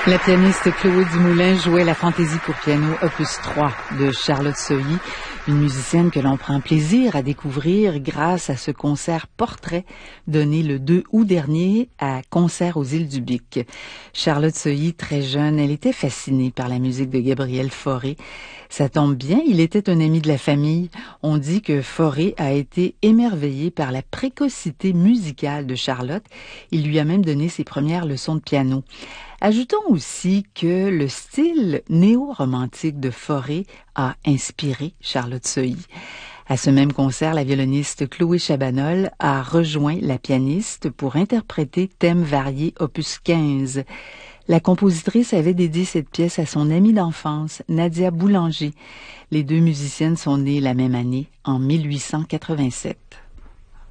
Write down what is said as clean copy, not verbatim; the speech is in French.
La pianiste Chloé Dumoulin jouait la fantaisie pour piano opus 3 de Charlotte Sohi, une musicienne que l'on prend plaisir à découvrir grâce à ce concert portrait donné le 2 août dernier à Concert aux Îles du Bic. Charlotte Sohi, très jeune, elle était fascinée par la musique de Gabriel Fauré. Ça tombe bien, il était un ami de la famille. On dit que Fauré a été émerveillé par la précocité musicale de Charlotte. Il lui a même donné ses premières leçons de piano. Ajoutons aussi que le style néo-romantique de Fauré a inspiré Charlotte Sohi. À ce même concert, la violoniste Chloé Chabanol a rejoint la pianiste pour interpréter Thèmes variés opus 15. La compositrice avait dédié cette pièce à son amie d'enfance, Nadia Boulanger. Les deux musiciennes sont nées la même année, en 1887.